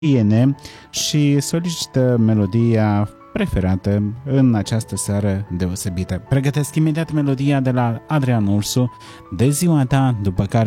Iene și solicită melodia preferată în această seară deosebită. Pregătesc imediat melodia de la Adrian Ursu, De ziua ta, după care